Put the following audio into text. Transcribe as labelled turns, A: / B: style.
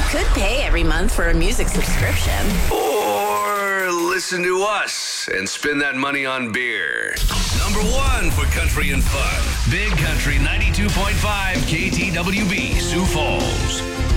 A: could pay every month for a music subscription.
B: Or listen to us and spend that money on beer. Number one for country and fun. Big Country 92.5 KTWB, Sioux Falls.